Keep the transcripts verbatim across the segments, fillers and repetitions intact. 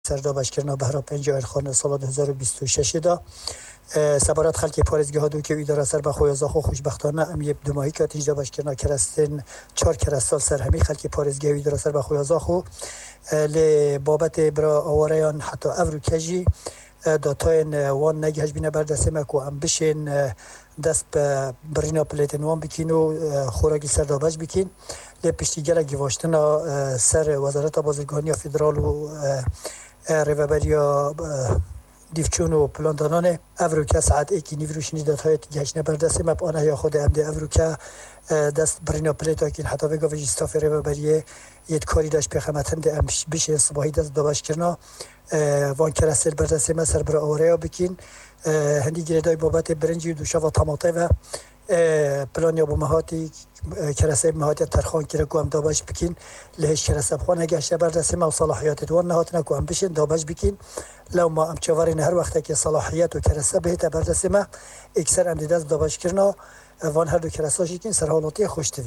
سردا بشکرنا بهرا پنجاه خانه سال دو هزار و بیست و شش دا سبارت خلک پارێزگە هادوو کە ئیدارە سەر بە خۆی زاخۆ خوشبختانە ئەم یەک دوماهی کە تیجدا باشکردنا کەرەستن چهار کەرەستال سەر هەمی خەلکی پارێزگە ئیدارە سەر بە خۆی زاخۆ لێ بابەتێ برا ئەوارەیان حتا ئەڤر و کەژی داتاین وان نەگەهش بینە بەردەسێمە و ئەم بشێن دەست بە بڕینا پلێتن وان بکین و خۆراکی سەردا بەش بکین لێ پشتیگەلە گیڤاشتنا سەر وەزارەتە بازرگانیە فیدرال و ڕێڤەبەریە دیفچون و پلاندانانه افروکا ساعت ایکی نیوروشنی داد های گشنه بردسته مب آنها یا خود امده افروکا دست برینا پلیتا کین حتی وگا وجی استافره و بریه یه کاری داشت بخمتن ده ام بشه صباحی دست دابش کرنا وان کرسل بردسته ما سر برا آوره بکین هندی گردای بابت برنجی و دوشا و طماطه و پلانیا با مهاتی کرسه مهاتی ترخان کرده که هم دابش بکین لهش کرسه بخوانه گشته بردسته ما و صلاحیات دوان نهاتنه که هم بشین دابش بکین لو ما ام چوارین هر وقت که صلاحیت و کرسه بهت بردسته ما اکثر ام دیدست دابش کرنا وان هر دو کرساشی کن سرحالاتی خوشتوی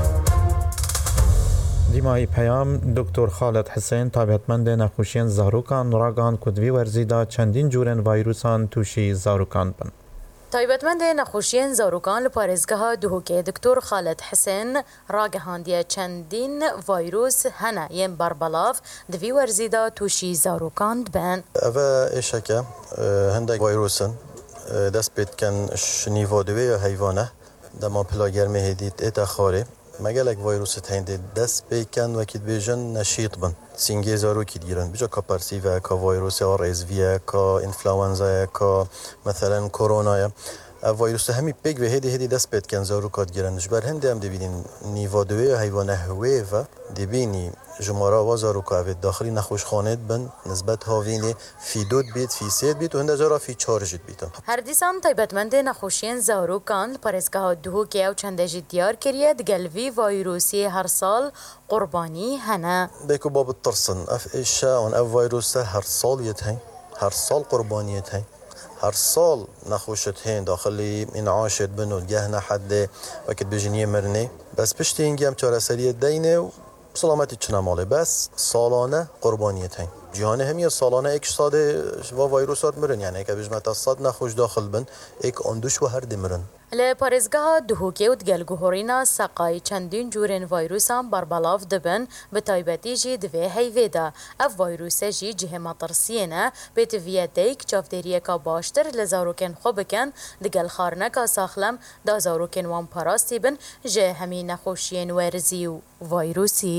دیمای پیام دکتر خالد حسین تابعتمند نخوشیان زاروکان راگان کدوی ورزیدا چندین جورن ویروسان توشی زاروکان بن. تایبەتمەندێ نەخۆشیên زاروکان li parêzgeha Duhokê Diktor Xalet Hesên ragihandiye çendîn vayrûs hene yên berbelav di vî werzî de tûşî zarokan dibin. Ev êşeke hindek vayrûsin dest pê dikin ji nîva divê ya heyvan e dema pila germê hêdî êta xwarê me gelek vayrûsê heyndê dest pê dikin wekî dibêjin neşît bin. Singê zarokî dîrin bija ka persîv e ka vayrûsê a rêzvî ye ka influenza ye ka meselen korona ye ev vayrûsê hemî pêk ve hêdî hêdî dest pê dikin zaroka digirin ji ber hindê em dibînin nîva divê ya heyvana hewê ve dibînî ji mara wa zaroka evê daxilî nexweşxanê dibin nisbet havînê fî dû dibît fî sê dibît û hinde jara fî çar jî dibîtin. Her dîsan taybetmendê nexweşiyên zarokan li parêzgeha Duhokê ew çendê jî diyar kiriye digel vî vayrûsê her sal qurbanî hene. Bêku ba bitirsin ev êşe an ev vayrûsê her sal yê heye her sal qurbaniyê heye her sal nexweşit hên daxilî în'aşê dibin û geh ne hedê wekî dibêjin yê mirinê bes piştî hîngî em çareseriyê deynê û سلامتی چنه ماله بس سالانه قربانیت هن جهان همیه سالانه ایک ساده و ویروسات مرن یعنی که بجمعت صد نخوش داخل بن ایک اندوش و هر دی مرن لی پارێزgeha Duhokê û digelguhorîna seqayî çendîn curên vayrûsan berbelav dibin bi taybetî jî di vê heyvê de ev vayrûsê jî cihê metirsiyê ne pêtiviye deyk çavdêriyeka baştir li zarokên xwe bikin digel xwarineka saxlem da zarokên wan parastî bin ji hemî nexweşiyên werzî û vayrûsî.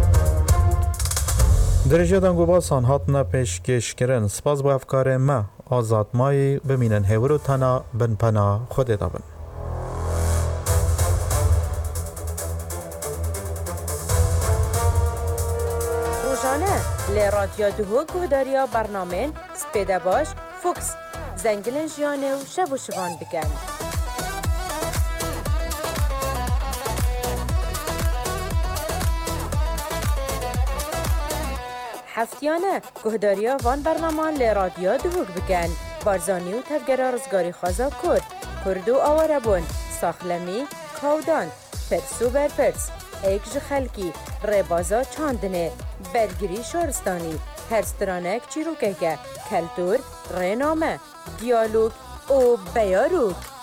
Derêjedan gobasan hatine pêşkêşkirin spas bu efkarê me azadmayî bimînin hêvir û tena bin pena Xwedê de bin. Rojane li Radyo Duhok guhdariya bernameyên Spêde Baş, Fox, zengilên jiyanê û şev û şivan dikin. Heftiyane guhdariya van bernaman li Radyo Duhok bikin. Barzanî û tevgera rizgarî xwaza Kurd, Kurd û awarebûn, saxlemî, kawdan, pirs û berpirs, êk ji xelkî, rêbaza çandinê, bergirî şaristanî, herstranek çîrokeke, keltûr, rêname, diyalog û beyarûk.